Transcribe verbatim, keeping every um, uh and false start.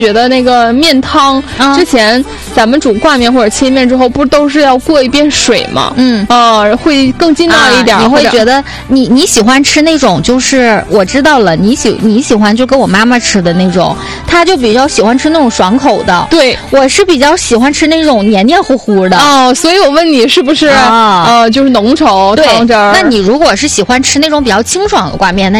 觉得那个面汤、嗯、之前咱们煮挂面或者切面之后，不是都是要过一遍水吗？嗯，呃，会更筋道一点。 啊、你会觉得你你喜欢吃那种，就是我知道了，你喜你喜欢就跟我妈妈吃的那种，她就比较喜欢吃那种爽口的。 对， 我是比较喜欢吃那种黏黏糊糊的。 哦，所以我问你是不是、啊、呃就是浓稠汤汁儿？ 那你如果是喜欢吃那种比较清爽的挂面，那